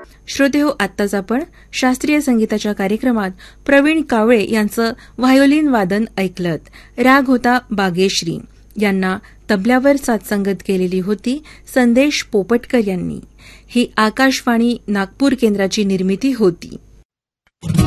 श्रोतेहो, आत्ताच आपण शास्त्रीय संगीताच्या कार्यक्रमात प्रवीण कावळे यांचं व्हायोलिन वादन ऐकलत. राग होता बागेश्री. यांना तबल्यावर साथसंगत केलेली होती संदेश पोपटकर यांनी. ही आकाशवाणी नागपूर केंद्राची निर्मिती होती.